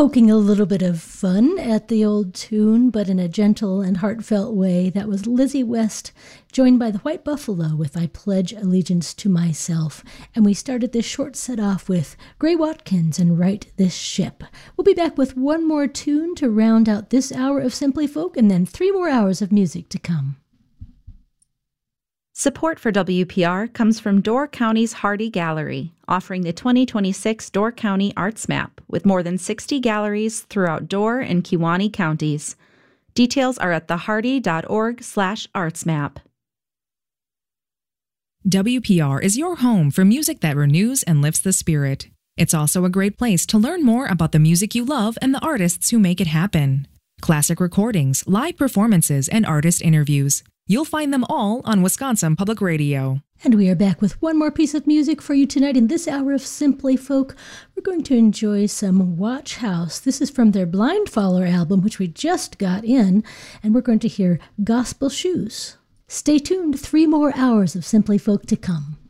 Poking a little bit of fun at the old tune, but in a gentle and heartfelt way. That was Lizzie West, joined by the White Buffalo with I Pledge Allegiance to Myself. And we started this short set off with Gray Watkins and Right This Ship. We'll be back with one more tune to round out this hour of Simply Folk, and then 3 more hours of music to come. Support for WPR comes from Door County's Hardy Gallery, offering the 2026 Door County Arts Map with more than 60 galleries throughout Door and Kewaunee counties. Details are at thehardy.org/artsmap. WPR is your home for music that renews and lifts the spirit. It's also a great place to learn more about the music you love and the artists who make it happen. Classic recordings, live performances, and artist interviews. You'll find them all on Wisconsin Public Radio. And we are back with one more piece of music for you tonight. In this hour of Simply Folk, we're going to enjoy some Watch House. This is from their Blindfaller album, which we just got in, and we're going to hear Gospel Shoes. Stay tuned, 3 more hours of Simply Folk to come.